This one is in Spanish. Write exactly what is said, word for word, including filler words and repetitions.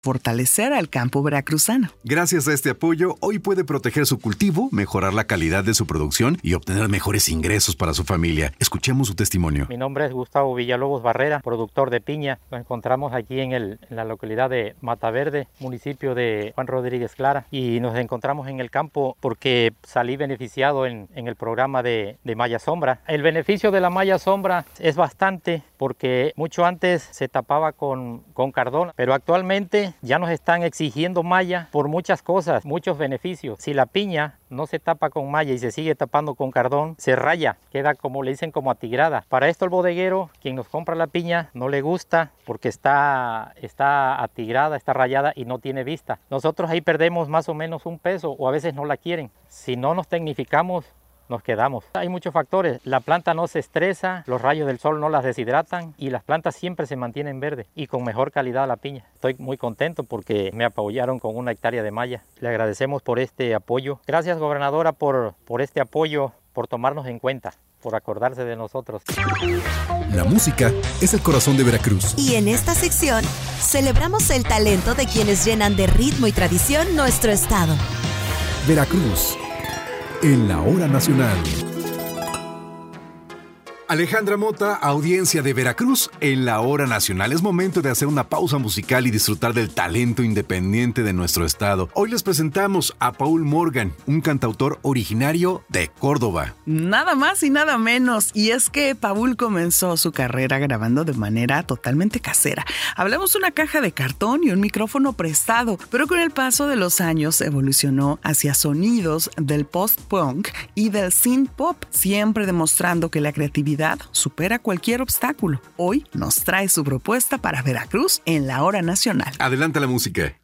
fortalecer al campo veracruzano. Gracias a este apoyo, hoy puede proteger su cultivo, mejorar la calidad de su producción y obtener mejores ingresos para su familia. Escuchemos su testimonio. Mi nombre es Gustavo Villalobos Barrera, productor de piña. Nos encontramos aquí en, el, en la localidad de Mataverde, municipio de Juan Rodríguez Clara, y nos encontramos en el campo porque salí beneficiado en, en el programa de, de malla sombra. El beneficio de la malla sombra es bastante porque mucho antes se tapaba con, con cardón, pero actualmente ya nos están exigiendo malla por muchas cosas, muchos beneficios. Si la piña no se tapa con malla y se sigue tapando con cardón, se raya, queda como le dicen como atigrada. Para esto el bodeguero, quien nos compra la piña, no le gusta porque está, está atigrada, está rayada y no tiene vista. Nosotros ahí perdemos más o menos un peso o a veces no la quieren. Si no nos tecnificamos, nos quedamos. Hay muchos factores. La planta no se estresa, los rayos del sol no las deshidratan y las plantas siempre se mantienen verdes y con mejor calidad la piña. Estoy muy contento porque me apoyaron con una hectárea de malla. Le agradecemos por este apoyo. Gracias, gobernadora, por, por este apoyo, por tomarnos en cuenta, por acordarse de nosotros. La música es el corazón de Veracruz. Y en esta sección celebramos el talento de quienes llenan de ritmo y tradición nuestro estado. Veracruz, en la hora nacional. Alejandra Mota, audiencia de Veracruz, en la hora nacional. Es momento de hacer una pausa musical y disfrutar del talento independiente de nuestro estado. Hoy les presentamos a Paul Morgan, un cantautor originario de Córdoba. Nada más y nada menos. Y es que Paul comenzó su carrera grabando de manera totalmente casera. Hablamos de una caja de cartón y un micrófono prestado, pero con el paso de los años evolucionó hacia sonidos del post-punk y del synth-pop, siempre demostrando que la creatividad supera cualquier obstáculo. Hoy nos trae su propuesta para Veracruz en la hora nacional. Adelanta la música.